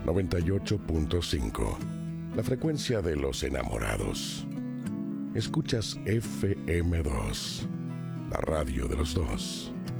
98.5, la frecuencia de los enamorados. Escuchas FM2, la radio de los dos.